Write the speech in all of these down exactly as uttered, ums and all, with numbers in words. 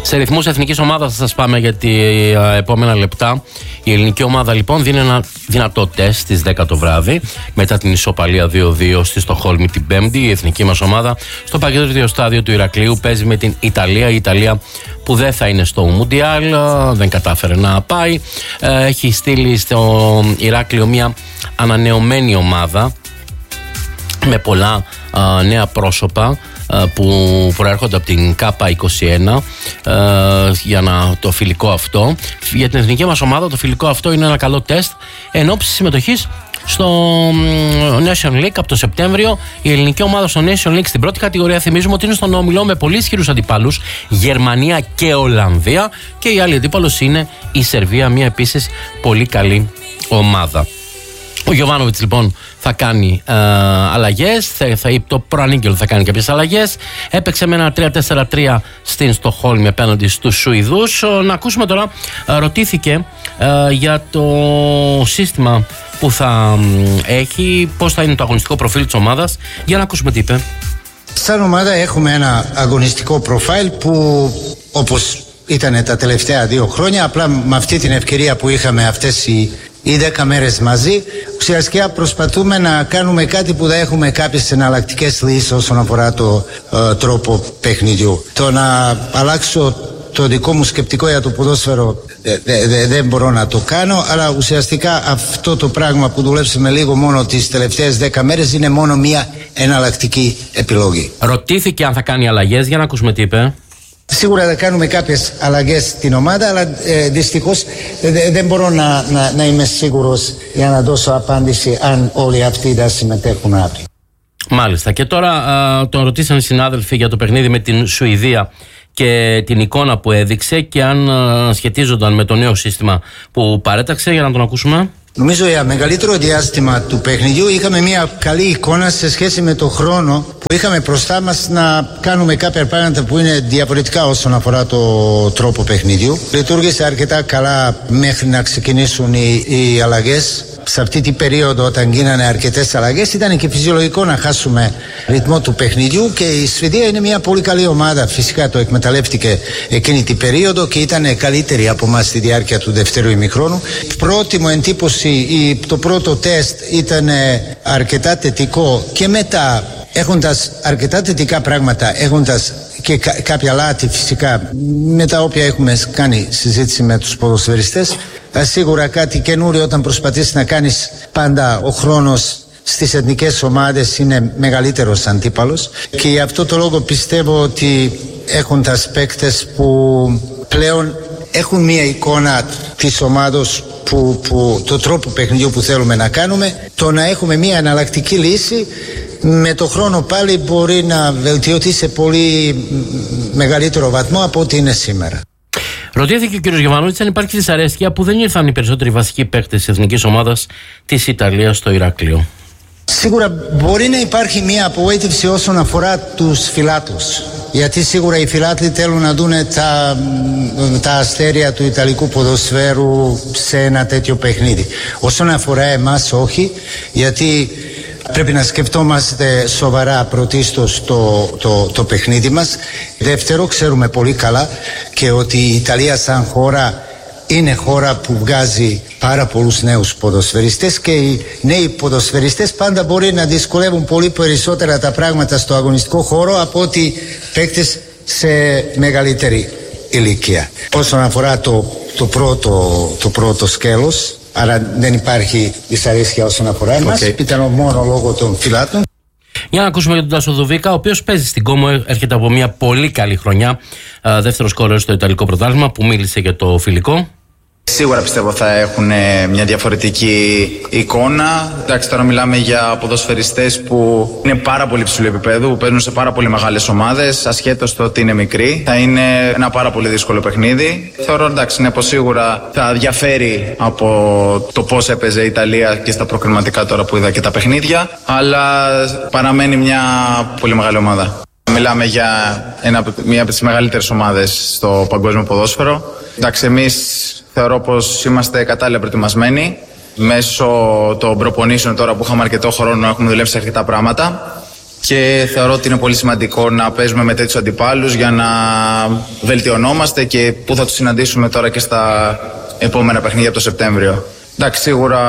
Σε ρυθμούς εθνικής ομάδας θα σας πάμε για τα επόμενα λεπτά. Η ελληνική ομάδα λοιπόν δίνει ένα δυνατό τεστ στις δέκα το βράδυ μετά την ισοπαλία δύο δύο στη Στοκχόλμη την Πέμπτη. Η εθνική μας ομάδα στο παγκόσμιο στάδιο του Ηρακλείου παίζει με την Ιταλία. Η Ιταλία που δεν θα είναι στο Μουντιάλ, δεν κατάφερε να πάει. Έχει στείλει στο Ηράκλειο μια ανανεωμένη ομάδα με πολλά α, νέα πρόσωπα α, που προέρχονται από την ΚΑΠΑ είκοσι ένα α, για να, το φιλικό αυτό. Για την εθνική μας ομάδα το φιλικό αυτό είναι ένα καλό τεστ εν ώψη συμμετοχής στο Nation League από το Σεπτέμβριο. Η ελληνική ομάδα στο Nation League στην πρώτη κατηγορία, θυμίζουμε ότι είναι στον όμιλο με πολύ ισχυρούς αντιπάλους, Γερμανία και Ολλανδία, και η άλλη αντίπαλος είναι η Σερβία, μια επίσης πολύ καλή ομάδα. Ο Γιοβάνοβιτς λοιπόν θα κάνει ε, αλλαγές, θα, θα, το προανήγγελο θα κάνει κάποιες αλλαγές. Έπαιξε με ένα τρία τέσσερα τρία στην Στοκχόλμη απέναντι στους Σουηδούς. Να ακούσουμε τώρα, ε, ρωτήθηκε ε, για το σύστημα που θα ε, έχει, πώς θα είναι το αγωνιστικό προφίλ της ομάδας. Για να ακούσουμε τι είπε. Σαν ομάδα έχουμε ένα αγωνιστικό προφίλ που όπως ήταν τα τελευταία δύο χρόνια, απλά με αυτή την ευκαιρία που είχαμε αυτές οι οι δέκα μέρες μαζί, ουσιαστικά προσπαθούμε να κάνουμε κάτι που θα έχουμε κάποιες εναλλακτικές λύσεις όσον αφορά το ε, τρόπο παιχνιδιού. Το να αλλάξω το δικό μου σκεπτικό για το ποδόσφαιρο δεν δε, δε, δε μπορώ να το κάνω, αλλά ουσιαστικά αυτό το πράγμα που δουλέψαμε λίγο μόνο τις τελευταίες δέκα μέρες είναι μόνο μια εναλλακτική επιλογή. Ρωτήθηκε αν θα κάνει αλλαγές, για να ακούσουμε τι είπε. Σίγουρα θα κάνουμε κάποιες αλλαγές στην ομάδα, αλλά ε, δυστυχώς ε, δεν μπορώ να, να, να είμαι σίγουρος για να δώσω απάντηση αν όλοι αυτοί θα συμμετέχουν αύριο. Μάλιστα. Και τώρα α, τον ρωτήσαν οι συνάδελφοι για το παιχνίδι με την Σουηδία και την εικόνα που έδειξε και αν α, σχετίζονταν με το νέο σύστημα που παρέταξε. Για να τον ακούσουμε. Νομίζω για μεγαλύτερο διάστημα του παιχνιδιού είχαμε μια καλή εικόνα σε σχέση με το χρόνο που είχαμε μπροστά μας να κάνουμε κάποια πράγματα που είναι διαφορετικά όσον αφορά το τρόπο παιχνιδιού. Λειτουργήσε αρκετά καλά μέχρι να ξεκινήσουν οι, οι αλλαγές. Σε αυτή την περίοδο, όταν γίνανε αρκετές αλλαγές, ήταν και φυσιολογικό να χάσουμε ρυθμό του παιχνιδιού, και η Σουηδία είναι μια πολύ καλή ομάδα. Φυσικά το εκμεταλλεύτηκε εκείνη την περίοδο και ήταν καλύτερη από εμάς στη διάρκεια του δεύτερου ημιχρόνου. Πρώτη μου εντύπωση, το πρώτο τεστ ήταν αρκετά θετικό, και μετά, έχοντας αρκετά θετικά πράγματα, έχοντας και κα, κάποια λάθη φυσικά με τα οποία έχουμε κάνει συζήτηση με τους ποδοσφαιριστές, σίγουρα κάτι καινούριο όταν προσπαθείς να κάνεις πάντα ο χρόνος στις εθνικές ομάδες είναι μεγαλύτερος αντίπαλος, και γι' αυτό το λόγο πιστεύω ότι έχοντας παίκτες που πλέον έχουν μια εικόνα της ομάδος που, που, το τρόπο παιχνιδιού που θέλουμε να κάνουμε, το να έχουμε μια εναλλακτική λύση με το χρόνο πάλι μπορεί να βελτιωθεί σε πολύ μεγαλύτερο βαθμό από ό,τι είναι σήμερα. Ρωτήθηκε ο κ. Γιοβάνοβιτς αν υπάρχει δυσαρέσκεια που δεν ήρθαν οι περισσότεροι βασικοί παίκτες της εθνικής ομάδας της Ιταλίας στο Ηράκλειο. Σίγουρα μπορεί να υπάρχει μια απογοήτευση όσον αφορά τους φιλάθλους, γιατί σίγουρα οι φιλάθλοι θέλουν να δουν τα, τα αστέρια του Ιταλικού ποδοσφαίρου σε ένα τέτοιο παιχνίδι. Όσον αφορά εμάς, όχι, γιατί πρέπει να σκεφτόμαστε σοβαρά πρωτίστως το, το, το παιχνίδι μας. Δεύτερο, ξέρουμε πολύ καλά και ότι η Ιταλία σαν χώρα είναι χώρα που βγάζει πάρα πολλούς νέους ποδοσφαιριστές, και οι νέοι ποδοσφαιριστές πάντα μπορεί να δυσκολεύουν πολύ περισσότερα τα πράγματα στο αγωνιστικό χώρο από ότι παίκτες σε μεγαλύτερη ηλικία. Όσον αφορά το, το, πρώτο, το πρώτο σκέλος, άρα δεν υπάρχει δυσαρέσκεια όσον αφορά εμάς, okay. Ήταν μόνο λόγω των φιλάτων. Για να ακούσουμε για τον Τάσο Δουβίκα, ο οποίος παίζει στην Κόμο, έρχεται από μια πολύ καλή χρονιά, δεύτερο σκόρερ στο Ιταλικό πρωτάθλημα, που μίλησε για το φιλικό. Σίγουρα πιστεύω θα έχουν μια διαφορετική εικόνα. Εντάξει, τώρα μιλάμε για ποδοσφαιριστές που είναι πάρα πολύ ψηλού επίπεδου, που παίζουν σε πάρα πολύ μεγάλες ομάδες, ασχέτως το ότι είναι μικροί. Θα είναι ένα πάρα πολύ δύσκολο παιχνίδι. Θεωρώ, εντάξει, ναι, πως σίγουρα θα διαφέρει από το πώς έπαιζε η Ιταλία και στα προκριματικά τώρα που είδα και τα παιχνίδια, αλλά παραμένει μια πολύ μεγάλη ομάδα. Μιλάμε για ένα, μια από τις μεγαλύτερες ομάδες στο παγκόσμιο ποδόσφαιρο. Εντάξει, εμείς θεωρώ πως είμαστε κατάλληλα προετοιμασμένοι. Μέσω των προπονήσεων τώρα που είχαμε αρκετό χρόνο έχουμε δουλέψει αρκετά πράγματα. και θεωρώ ότι είναι πολύ σημαντικό να παίζουμε με τέτοιους αντιπάλους για να βελτιωνόμαστε και που θα τους συναντήσουμε τώρα και στα επόμενα παιχνίδια από το Σεπτέμβριο. Εντάξει, σίγουρα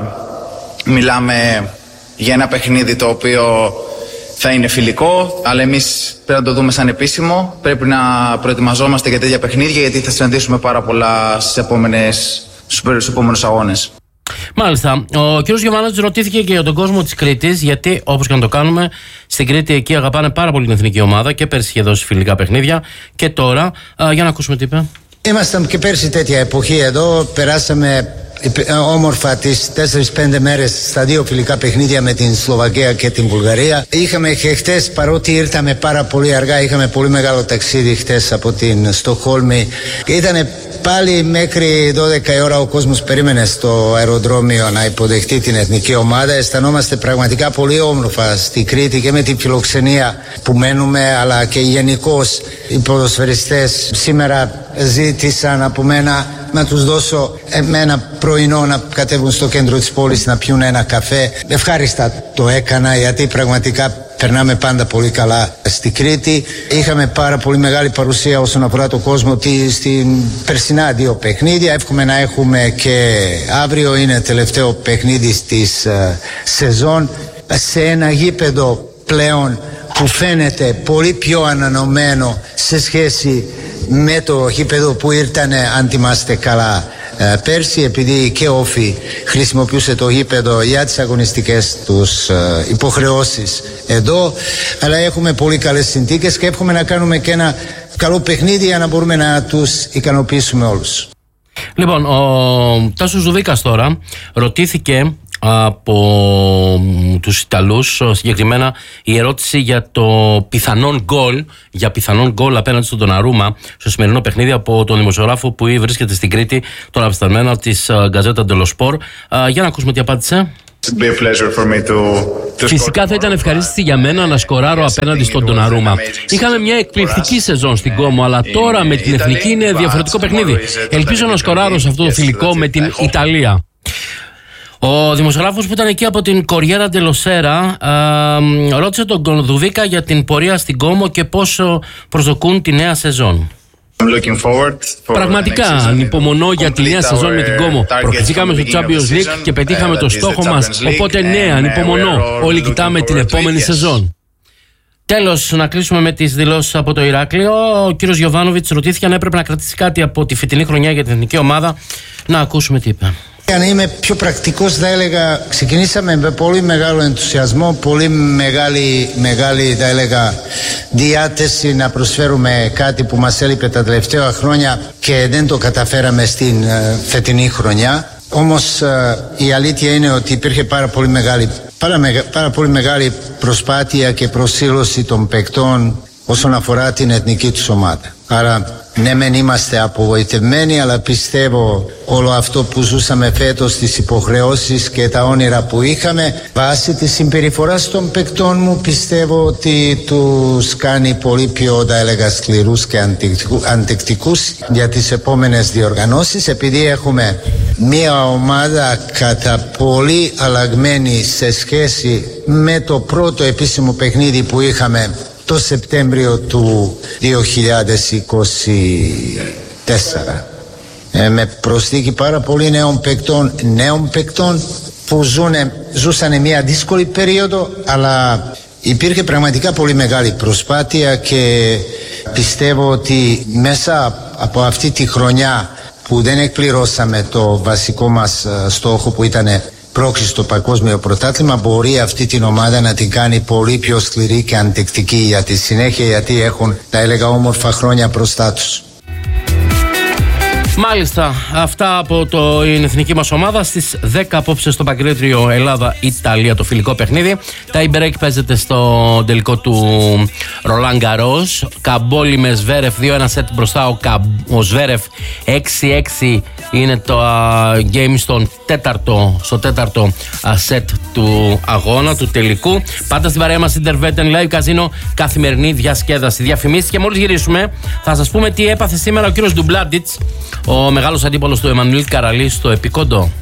μιλάμε για ένα παιχνίδι το οποίο θα είναι φιλικό, αλλά εμείς πρέπει να το δούμε σαν επίσημο. Πρέπει να προετοιμαζόμαστε για τέτοια παιχνίδια, γιατί θα συναντήσουμε πάρα πολλά στις επόμενες, στους επόμενους αγώνες. Μάλιστα. Ο κ. Γιωβάνοβιτς ρωτήθηκε και για τον κόσμο της Κρήτης, γιατί όπως και να το κάνουμε, στην Κρήτη εκεί αγαπάνε πάρα πολύ την εθνική ομάδα και πέρσι είχε δώσει φιλικά παιχνίδια και τώρα. Α, για να ακούσουμε τι είπε. Ήμασταν και πέρσι τέτοια εποχή εδώ, περάσαμε όμορφα τις τέσσερις πέντε μέρες στα δύο φιλικά παιχνίδια με την Σλοβακία και την Βουλγαρία. Είχαμε και χτες, παρότι ήρθαμε πάρα πολύ αργά, είχαμε πολύ μεγάλο ταξίδι χτες από την Στοκχόλμη. Ήταν πάλι μέχρι δώδεκα η ώρα ο κόσμος περίμενε στο αεροδρόμιο να υποδεχτεί την εθνική ομάδα. Αισθανόμαστε πραγματικά πολύ όμορφα στη Κρήτη και με την φιλοξενία που μένουμε, αλλά και γενικώς οι ποδοσφαιριστές σήμερα ζήτησαν από μένα να τους δώσω ένα πρωινό να κατέβουν στο κέντρο της πόλης να πιούν ένα καφέ. Ευχάριστα το έκανα, γιατί πραγματικά περνάμε πάντα πολύ καλά στη Κρήτη. Είχαμε πάρα πολύ μεγάλη παρουσία όσον αφορά το κόσμο στην περσινά δύο παιχνίδια. Εύχομαι να έχουμε και αύριο, είναι τελευταίο παιχνίδι της uh, σεζόν, σε ένα γήπεδο πλέον που φαίνεται πολύ πιο ανανεωμένο σε σχέση με το γήπεδο που ήρθανε, αν θυμάστε καλά, ε, πέρσι, επειδή και Όφη χρησιμοποιούσε το γήπεδο για τις αγωνιστικές τους ε, υποχρεώσεις εδώ. Αλλά έχουμε πολύ καλές συνθήκες και εύχομαι να κάνουμε και ένα καλό παιχνίδι για να μπορούμε να τους ικανοποιήσουμε όλους. Λοιπόν, ο Τάσος Δουδίκας τώρα ρωτήθηκε από τους Ιταλούς, συγκεκριμένα η ερώτηση για το πιθανόν γκολ, για πιθανόν γκολ απέναντι στον Ντοναρούμα στο σημερινό παιχνίδι, από τον δημοσιογράφο που βρίσκεται στην Κρήτη, τον απεσταλμένο της Γκαζέτα ντελο Σπορ. Για να ακούσουμε τι απάντησε. Φυσικά θα ήταν ευχαρίστηση για μένα να σκοράρω απέναντι στον Ντοναρούμα. Είχαμε μια εκπληκτική σεζόν στην Κόμο, αλλά τώρα με την εθνική είναι διαφορετικό παιχνίδι. Ελπίζω να σκοράρω σε αυτό το φιλικό με την Ιταλία. Ο δημοσιογράφος που ήταν εκεί από την Κοριέρα ντελο Σέρα ρώτησε τον Δουδίκα για την πορεία στην Κόμο και πόσο προσδοκούν τη νέα σεζόν. Πραγματικά ανυπομονώ για τη νέα σεζόν με την Κόμο. Προχωρήσαμε στο Champions League και πετύχαμε το στόχο μας. Οπότε ναι, ανυπομονώ. Όλοι κοιτάμε την επόμενη σεζόν. Τέλος, να κλείσουμε με τις δηλώσεις από το Ηράκλειο. Ο κύριος Γιωβάνοβιτς ρωτήθηκε αν έπρεπε να κρατήσει κάτι από τη φετινή χρονιά για την εθνική ομάδα. Να ακούσουμε τι είπε. Αν είμαι πιο πρακτικός, θα έλεγα, ξεκινήσαμε με πολύ μεγάλο ενθουσιασμό, πολύ μεγάλη, μεγάλη θα έλεγα, διάθεση να προσφέρουμε κάτι που μας έλειπε τα τελευταία χρόνια και δεν το καταφέραμε στην uh, φετινή χρονιά. Όμως uh, η αλήθεια είναι ότι υπήρχε πάρα πολύ μεγάλη, πάρα, πάρα πολύ μεγάλη προσπάθεια και προσήλωση των παικτών όσον αφορά την εθνική τους ομάδα. Άρα ναι, μεν είμαστε απογοητευμένοι, αλλά πιστεύω όλο αυτό που ζούσαμε φέτος, τις υποχρεώσεις και τα όνειρα που είχαμε, βάσει της συμπεριφοράς των παικτών μου, πιστεύω ότι τους κάνει πολύ πιο, θα έλεγα, σκληρούς και αντεκτικούς για τις επόμενες διοργανώσεις, επειδή έχουμε μια ομάδα κατά πολύ αλλαγμένη σε σχέση με το πρώτο επίσημο παιχνίδι που είχαμε το Σεπτέμβριο του δύο χιλιάδες είκοσι τέσσερα, ε, με προσθήκη πάρα πολύ νέων παικτών, νέων παικτών που ζουνε, ζούσαν μια δύσκολη περίοδο, αλλά υπήρχε πραγματικά πολύ μεγάλη προσπάθεια και πιστεύω ότι μέσα από αυτή τη χρονιά που δεν εκπληρώσαμε το βασικό μας στόχο που ήταν πρόκριση στο παγκόσμιο πρωτάθλημα, μπορεί αυτή την ομάδα να την κάνει πολύ πιο σκληρή και αντεκτική για τη συνέχεια, γιατί έχουν, τα έλεγα, όμορφα χρόνια μπροστά τους. Μάλιστα, αυτά από το, την εθνική μας ομάδα. Στις δέκα απόψε στο Παγκρίτριο Ελλάδα-Ιταλία το φιλικό παιχνίδι. Τα Ιμπρέκ παίζεται στο τελικό του Ρολάν Γκαρός. Καμπόλι με Σβέρεφ, δύο ένα σετ μπροστά. Ο, Καμ, ο Σβέρεφ έξι έξι είναι το uh, game στον τέταρτο, στο τέταρτο uh, σετ του αγώνα, του τελικού. Πάντα στην παρέα μας Intervetten Live Casino, καθημερινή διασκέδαση. Διαφημίσεις και μόλις γυρίσουμε θα σας πούμε τι έπαθε σήμερα ο κύριος Ντουμπλάντιτς, ο μεγάλος αντίπαλος του Εμμανουήλ Καραλή στο Επικόντο.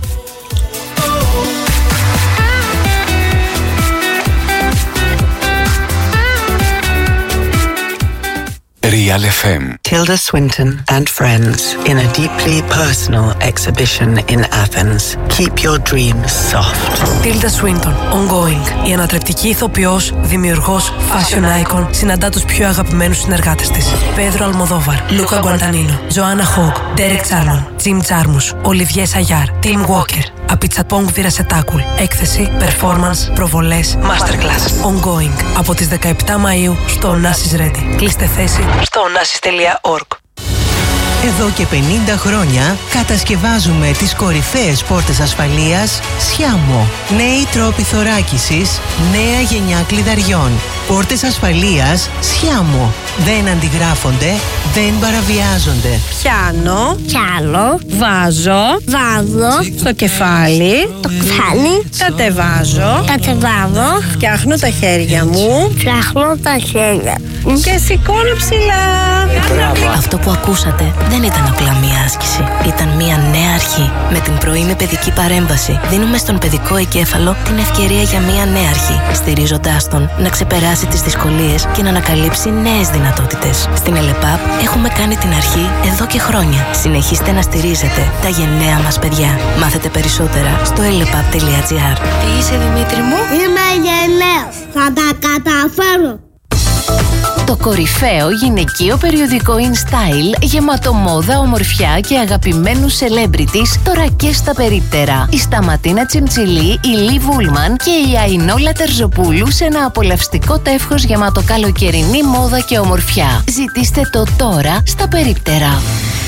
Real εφ εμ. Tilda Swinton and friends in a deeply personal exhibition in Athens. Keep your dreams soft. Tilda Swinton, Ongoing. Η ανατρεπτική ηθοποιός, δημιουργός, fashion icon, συναντά τους πιο αγαπημένους συνεργάτες της. Πέδρο Αλμοδόβαρ, Λούκα Γκουαντανίνο, Τζοάννα Χόγκ, Ντέρεκ Τσάρμον, Τζιμ Τζάρμους, Ολιβιέ Σαγιάρ, Τιμ Walker, Απιτσαπόγκ Βιρασετάκουλ. Έκθεση, performance, προβολές, masterclass. Ongoing. Από τις δεκαεπτά Μαΐου στο Onassis Ready. Κλείστε θέση στο onassis τελεία org. Εδώ και πενήντα χρόνια κατασκευάζουμε τις κορυφαίες πόρτες ασφαλείας Sciamo. Νέοι τρόποι θωράκισης, νέα γενιά κλειδαριών. Πόρτες ασφαλείας Sciamo. Δεν αντιγράφονται, δεν παραβιάζονται. Πιάνω, πιάνω, βάζω, βάζω, στο κεφάλι, το κεφάλι, κατεβάζω, κατεβάζω, φτιάχνω τα χέρια μου, φτιάχνω τα χέρια και σηκώνω ψηλά. Αυτό που ακούσατε δεν ήταν απλά μία άσκηση. Ήταν μία νέα αρχή. Με την πρωινή παιδική παρέμβαση δίνουμε στον παιδικό εγκέφαλο την ευκαιρία για μία νέα αρχή, στηρίζοντάς τον να ξεπεράσει τις δυσκολίες και να ανακαλύψει νέες δυνατότητες. Στην ΕΛΕΠΑΠ έχουμε κάνει την αρχή εδώ και χρόνια. Συνεχίστε να στηρίζετε τα γενναία μας παιδιά. Μάθετε περισσότερα στο ελεπαπ τελεία τζι άρ. Τι είσαι, Δημήτρη μου? Είμαι γενναίος. Θα τα καταφέρω. Το κορυφαίο γυναικείο περιοδικό InStyle, γεμάτο μόδα, ομορφιά και αγαπημένους celebrities, τώρα και στα περίπτερα. Η Σταματίνα Τσιμτσιλή, η Λι Βούλμαν και η Αϊνόλα Τερζοπούλου σε ένα απολαυστικό τεύχος γεμάτο καλοκαιρινή μόδα και ομορφιά. Ζητήστε το τώρα στα περίπτερα.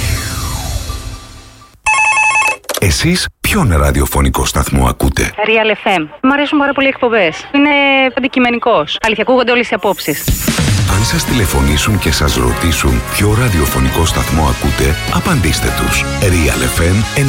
Εσείς ποιον ραδιοφωνικό σταθμό ακούτε? Real εφ εμ. Μ' αρέσουν πάρα πολύ οι εκπομπές. Είναι αντικειμενικός. Αλήθεια, ακούγονται όλες οι απόψεις. Αν σας τηλεφωνήσουν και σας ρωτήσουν ποιο ραδιοφωνικό σταθμό ακούτε, απαντήστε τους. Real εφ εμ